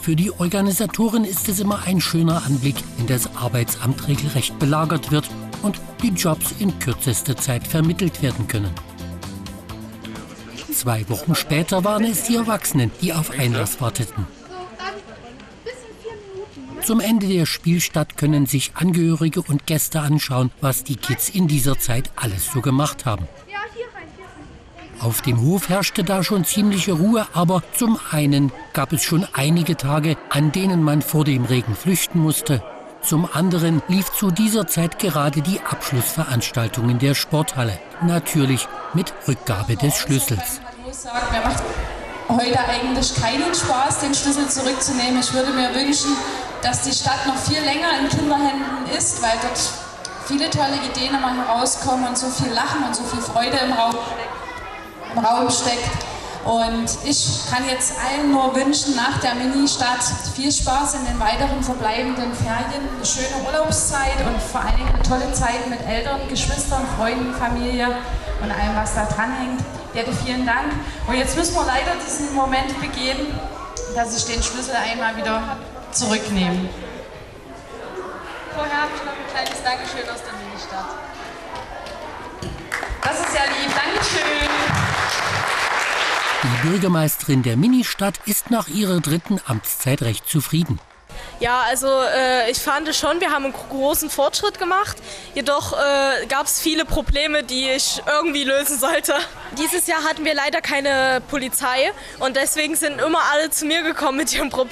Für die Organisatoren ist es immer ein schöner Anblick, wenn das Arbeitsamt regelrecht belagert wird und die Jobs in kürzester Zeit vermittelt werden können. 2 Wochen später waren es die Erwachsenen, die auf Einlass warteten. Zum Ende der Spielstadt können sich Angehörige und Gäste anschauen, was die Kids in dieser Zeit alles so gemacht haben. Auf dem Hof herrschte da schon ziemliche Ruhe, aber zum einen gab es schon einige Tage, an denen man vor dem Regen flüchten musste. Zum anderen lief zu dieser Zeit gerade die Abschlussveranstaltung in der Sporthalle. Natürlich mit Rückgabe des Schlüssels. Ich muss sagen, mir macht heute eigentlich keinen Spaß, den Schlüssel zurückzunehmen. Ich würde mir wünschen, dass die Stadt noch viel länger in Kinderhänden ist, weil dort viele tolle Ideen immer herauskommen und so viel Lachen und so viel Freude im Raum steckt. Und ich kann jetzt allen nur wünschen, nach der Mini-Stadt viel Spaß in den weiteren verbleibenden Ferien, eine schöne Urlaubszeit und vor allen Dingen eine tolle Zeit mit Eltern, Geschwistern, Freunden, Familie und allem, was da dranhängt. Dette, vielen Dank. Und jetzt müssen wir leider diesen Moment begehen, dass ich den Schlüssel einmal wieder zurücknehme. Vorher habe ich noch ein kleines Dankeschön aus der Mini-Stadt. Das ist ja lieb. Dankeschön. Die Bürgermeisterin der Ministadt ist nach ihrer 3. Amtszeit recht zufrieden. Ja, also ich fand schon, wir haben einen großen Fortschritt gemacht. Jedoch gab es viele Probleme, die ich irgendwie lösen sollte. Dieses Jahr hatten wir leider keine Polizei und deswegen sind immer alle zu mir gekommen mit ihren Problemen.